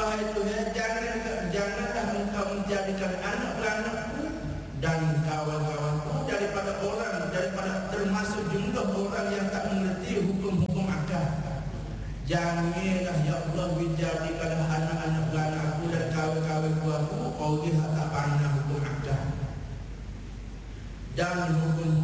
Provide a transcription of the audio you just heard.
wahai Tuhan, janganlah engkau menjadikan anak-anakku dan kawan-kawanku daripada termasuk jumlah orang yang tak mengerti hukum-hukum akad. Janganlah ya Allah menjadikan anak-anak aku dan kawan-kawanku orang yang tak pandai hukum akad dan hukum